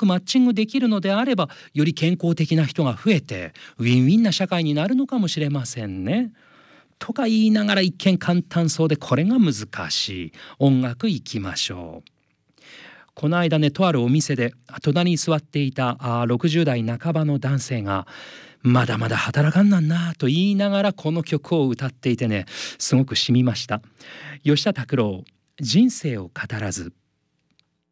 くマッチングできるのであれば、より健康的な人が増えてウィンウィンな社会になるのかもしれませんね。とか言いながら、一見簡単そうでこれが難しい。音楽行きましょう。この間ね、とあるお店で隣に座っていた60代半ばの男性が、まだまだ働かんなんなと言いながらこの曲を歌っていてね、すごく染みました。吉田拓郎、人生を語らず。